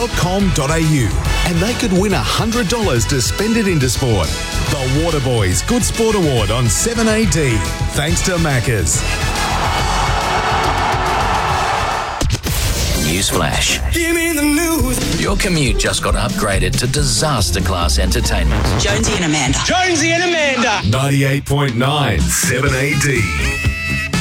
waterboys.com.au and they could win $100 to spend it into sport. The Waterboys Good Sport Award on 7AD. Thanks to Macca's. Newsflash. Give me the news. Your commute just got upgraded to disaster class entertainment. Jonesy and Amanda. 98.9 7AD.